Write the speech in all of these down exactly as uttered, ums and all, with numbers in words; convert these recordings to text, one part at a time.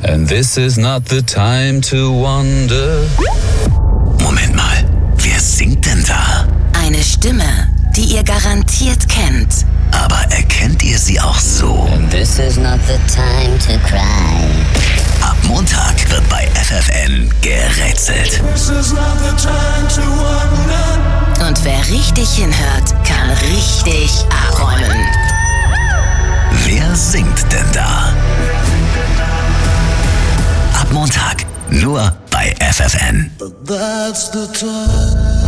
And this is not the time to wonder. Moment mal, wer singt denn da? Eine Stimme, die ihr garantiert kennt. Aber erkennt ihr sie auch so? And this is not the time to cry. Ab Montag wird bei F F N gerätselt. This is not the time to wonder. Und wer richtig hinhört, kann richtig abräumen. Wer singt denn da? Ab Montag nur bei F F N. But that's the time.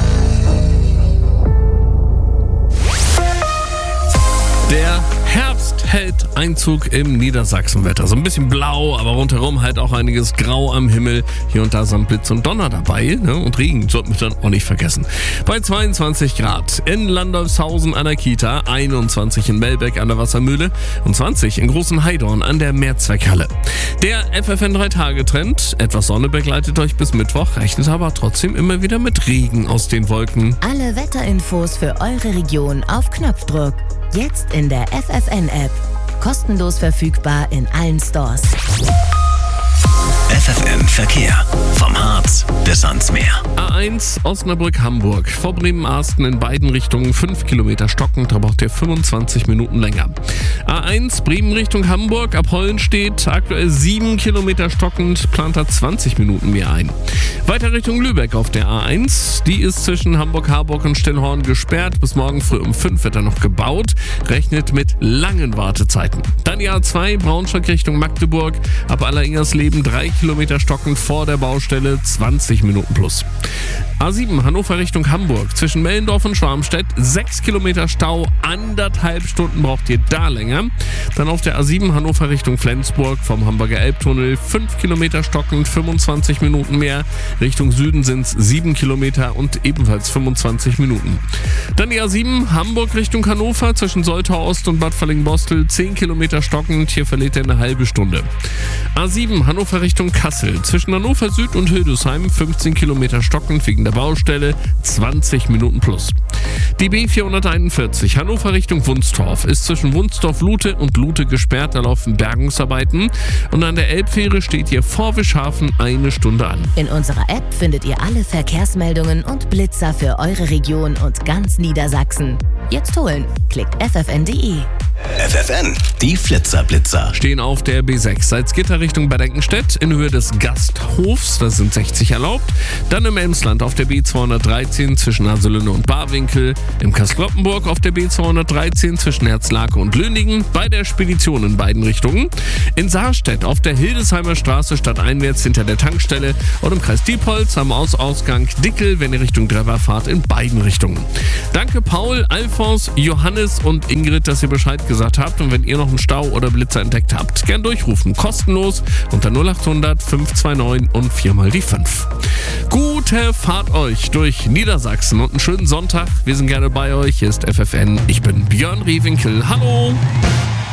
Der Herbst hält Einzug im Niedersachsenwetter. So ein bisschen blau, aber rundherum halt auch einiges Grau am Himmel. Hier und da sind Blitz und Donner dabei, ne? Und Regen sollten wir dann auch nicht vergessen. Bei zweiundzwanzig Grad in Landolfshausen an der Kita, einundzwanzig in Melbeck an der Wassermühle und zwanzig in Großen Heidorn an der Mehrzweckhalle. Der F F N drei Tage Trend, etwas Sonne begleitet euch bis Mittwoch, rechnet aber trotzdem immer wieder mit Regen aus den Wolken. Alle Wetterinfos für eure Region auf Knopfdruck. Jetzt in der F F N-App. Kostenlos verfügbar in allen Stores. F F N Verkehr. Vom Harz bis ans Meer. A eins Osnabrück-Hamburg. Vor Bremen-Arsten in beiden Richtungen fünf Kilometer stockend, da braucht ihr fünfundzwanzig Minuten länger. A eins Bremen Richtung Hamburg, ab Hollenstedt, aktuell sieben Kilometer stockend, plant da zwanzig Minuten mehr ein. Weiter Richtung Lübeck auf der A eins. Die ist zwischen Hamburg-Harburg und Stillhorn gesperrt. Bis morgen früh um fünf wird er noch gebaut. Rechnet mit langen Wartezeiten. Dann die A zwei Braunschweig Richtung Magdeburg. Ab Alleringersleben drei Kilometer stockend vor der Baustelle, zwanzig Minuten plus. A sieben Hannover Richtung Hamburg. Zwischen Mellendorf und Schwarmstedt sechs Kilometer Stau, anderthalb Stunden braucht ihr da länger. Dann auf der A sieben Hannover Richtung Flensburg vom Hamburger Elbtunnel fünf Kilometer stockend, fünfundzwanzig Minuten mehr. Richtung Süden sind es sieben Kilometer und ebenfalls fünfundzwanzig Minuten. Dann die A sieben Hamburg Richtung Hannover zwischen Soltau Ost und Bad Fallingbostel zehn Kilometer stockend, hier verliert ihr eine halbe Stunde. A sieben Hannover Richtung Kassel zwischen Hannover Süd und Hildesheim fünfzehn Kilometer stockend wegen der Baustelle, zwanzig Minuten plus. Die B vierhunderteinundvierzig Hannover Richtung Wunstorf ist zwischen Wunstorf-Lute und Lute gesperrt, da laufen Bergungsarbeiten und an der Elbfähre steht hier vor Wischhafen eine Stunde an. In unserer App findet ihr alle Verkehrsmeldungen und Blitzer für eure Region und ganz Niedersachsen. Jetzt holen. Klickt f f n punkt d e. F F N, die Flitzer-Blitzer. Stehen auf der B sechs Salzgitter Richtung Bad Eckenstedt in Höhe des Gasthofs, da sind sechzig erlaubt. Dann im Emsland auf der B zweihundertdreizehn zwischen Haselünne und Barwinkel. Im Kastrop-Rottenburg auf der B zweihundertdreizehn zwischen Herzlake und Löningen. Bei der Spedition in beiden Richtungen. In Saarstedt auf der Hildesheimer Straße stadteinwärts hinter der Tankstelle. Und im Kreis Diepholz am Ausausgang Dickel, wenn ihr Richtung Drebber fahrt, in beiden Richtungen. Danke Paul, Alfons, Johannes und Ingrid, dass ihr Bescheid gesagt habt. Und wenn ihr noch einen Stau oder Blitzer entdeckt habt, gern durchrufen. Kostenlos unter null achthundert fünf zwei neun und viermal die fünf. Gute Fahrt euch durch Niedersachsen und einen schönen Sonntag. Wir sind gerne bei euch. Hier ist F F N. Ich bin Björn Riefinkel. Hallo!